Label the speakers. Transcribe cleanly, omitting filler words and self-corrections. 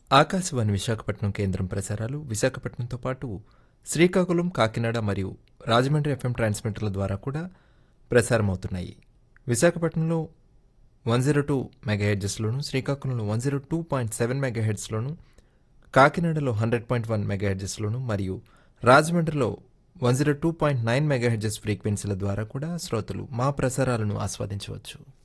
Speaker 1: ఆకాశవాణి విశాఖపట్నం కేంద్రం ప్రసారాలు విశాఖపట్నంతో పాటు శ్రీకాకుళం, కాకినాడ మరియు రాజమండ్రి ఎఫ్ఎం ట్రాన్స్మిటర్ల ద్వారా కూడా ప్రసారమవుతున్నాయి. విశాఖపట్నంలో 102 మెగాహెర్ట్జ్లోను, శ్రీకాకుళంలో 102.7 మెగాహెర్ట్జ్లోను, కాకినాడలో 100.1 మెగాహెర్ట్జ్లోను మరియు రాజమండ్రిలో 102.9 మెగాహెర్ట్జ్ ఫ్రీక్వెన్సీల ద్వారా కూడా శ్రోతలు మా ప్రసారాలను ఆస్వాదించవచ్చు.